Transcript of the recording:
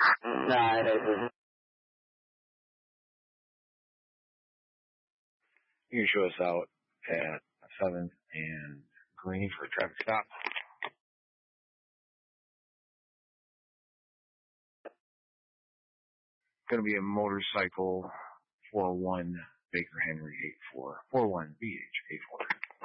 Nah, it isn't. You can show us out at 7th and Green for a traffic stop. Going to be a motorcycle 41 Baker Henry 84, 41 BH 84.